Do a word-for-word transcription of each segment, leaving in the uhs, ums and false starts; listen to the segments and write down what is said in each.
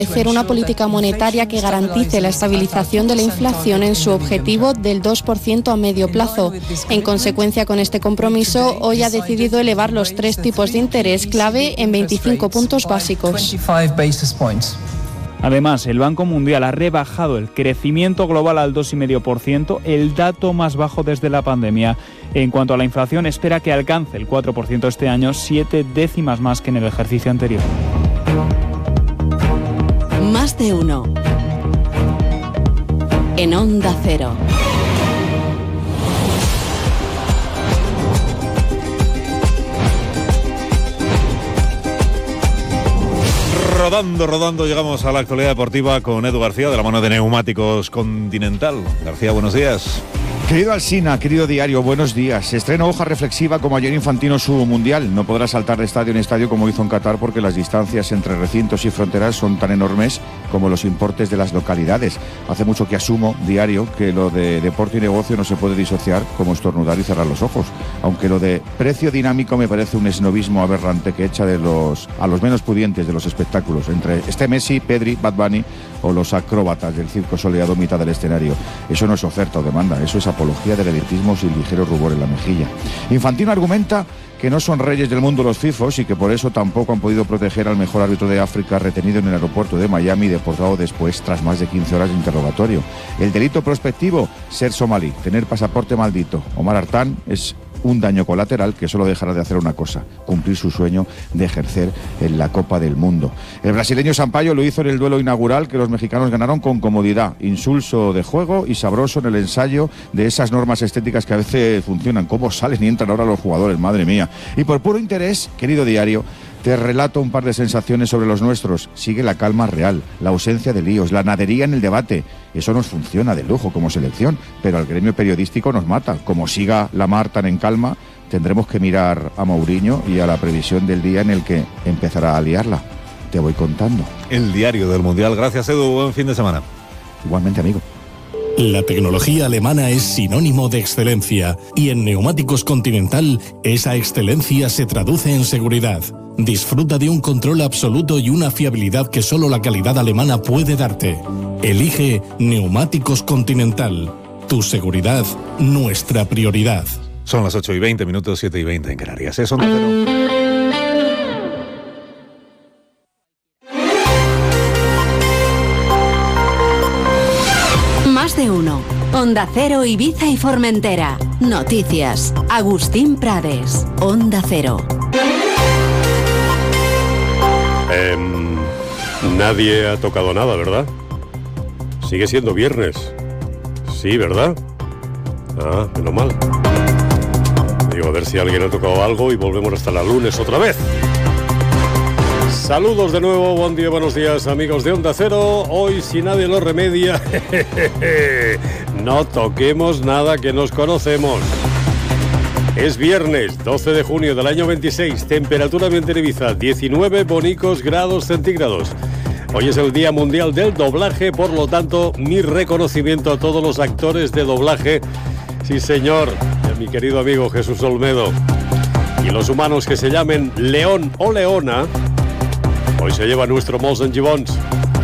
Hacer una política monetaria que garantice la estabilización de la inflación en su objetivo del dos por ciento a medio plazo. En consecuencia con este compromiso, hoy ha decidido elevar los tres tipos de interés clave en veinticinco puntos básicos. Además, el Banco Mundial ha rebajado el crecimiento global al dos coma cinco por ciento, el dato más bajo desde la pandemia. En cuanto a la inflación, espera que alcance el cuatro por ciento este año, siete décimas más que en el ejercicio anterior. Más de uno. En Onda Cero. Rodando, rodando, llegamos a la actualidad deportiva con Edu García, de la mano de Neumáticos Continental. García, buenos días. Querido Alsina, querido diario, buenos días. Estrena hoja reflexiva como ayer Infantino su mundial. No podrá saltar de estadio en estadio como hizo en Qatar porque las distancias entre recintos y fronteras son tan enormes como los importes de las localidades. Hace mucho que asumo, diario, que lo de deporte y negocio no se puede disociar como estornudar y cerrar los ojos. Aunque lo de precio dinámico me parece un esnovismo aberrante que echa de los, a los menos pudientes de los espectáculos, entre este Messi, Pedri, Bad Bunny o los acróbatas del circo soleado mitad del escenario. Eso no es oferta o demanda, eso es apología del elitismo sin ligero rubor en la mejilla. Infantino argumenta que no son reyes del mundo los fifos y que por eso tampoco han podido proteger al mejor árbitro de África retenido en el aeropuerto de Miami y deportado después tras más de quince horas de interrogatorio. El delito prospectivo, ser somalí, tener pasaporte maldito. Omar Artán es un daño colateral que solo dejará de hacer una cosa, cumplir su sueño de ejercer en la Copa del Mundo. El brasileño Sampaio lo hizo en el duelo inaugural que los mexicanos ganaron con comodidad, insulso de juego y sabroso en el ensayo de esas normas estéticas que a veces funcionan. ¿Cómo salen y entran ahora los jugadores? Madre mía. Y por puro interés, querido diario, te relato un par de sensaciones sobre los nuestros. Sigue la calma real, la ausencia de líos, la nadería en el debate. Eso nos funciona de lujo como selección, pero al gremio periodístico nos mata. Como siga la mar tan en calma, tendremos que mirar a Mourinho y a la previsión del día en el que empezará a liarla. Te voy contando. El diario del Mundial. Gracias, Edu. Buen fin de semana. Igualmente, amigo. La tecnología alemana es sinónimo de excelencia y en Neumáticos Continental esa excelencia se traduce en seguridad. Disfruta de un control absoluto y una fiabilidad que solo la calidad alemana puede darte. Elige Neumáticos Continental. Tu seguridad, nuestra prioridad. Son las ocho y veinte minutos, siete y veinte en Canarias. Es Onda Cero. Más de uno. Onda Cero, Ibiza y Formentera. Noticias. Agustín Prades. Onda Cero. Eh, nadie ha tocado nada, ¿verdad? Sigue siendo viernes. Sí, ¿verdad? Ah, menos mal. Digo, a ver si alguien ha tocado algo y volvemos hasta la lunes otra vez. Saludos de nuevo, buen día, buenos días, amigos de Onda Cero. Hoy, si nadie lo remedia, no toquemos nada que nos conocemos. Es viernes, doce de junio del año veintiséis, temperatura ambiente en Ibiza, diecinueve bonicos grados centígrados. Hoy es el Día Mundial del Doblaje, por lo tanto, mi reconocimiento a todos los actores de doblaje. Sí, señor, y a mi querido amigo Jesús Olmedo. Y los humanos que se llamen León o Leona, hoy se lleva nuestro Molts en Gibons.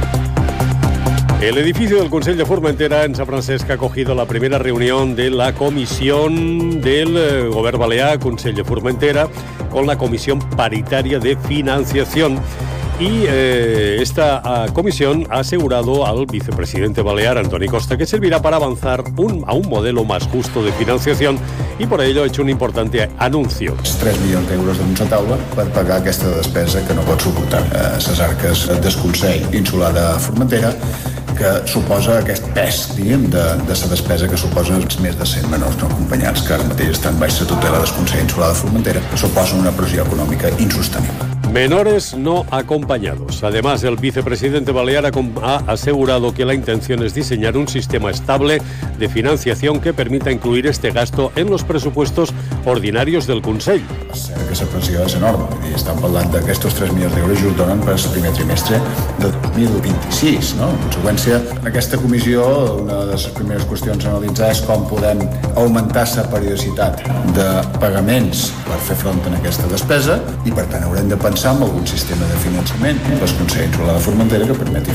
El edificio del Consell de Formentera en San Francesc ha acogido la primera reunión de la comisión del eh, Govern Balear, Consell de Formentera, con la Comisión Paritaria de Financiación. Y eh, esta uh, comisión ha asegurado al vicepresidente balear, Antoni Costa, que servirà per avançar un, a un modelo más justo de financiación y por ello ha hecho un importante anuncio. tres milions d'euros damunt la taula per pagar aquesta despesa que no pot suportar eh, les arques del Consell Insular de Formentera, que suposa aquest pes, diguem, de, de la despesa que suposen els més de cent menors no acompanyats que ara mateix estan baix la tutela del Consell Insular de Formentera, que suposen una pressió econòmica insostenible. Menores no acompañados. Además, el vicepresidente balear ha asegurado que la intención es diseñar un sistema estable de financiación que permita incluir este gasto en los presupuestos ordinarios del Consell. Que la pressió és enorme. Estan parlant d'aquests tres milions d'euros just donen per al primer trimestre de dos mil vint-i-sis. No? En conseqüència, en aquesta comissió, una de les primeres qüestions a analitzar és com podem augmentar la periodicitat de pagaments per fer front a aquesta despesa i, per tant, haurem de pensar en algun sistema de finançament del Consell Insular de Formentera que permeti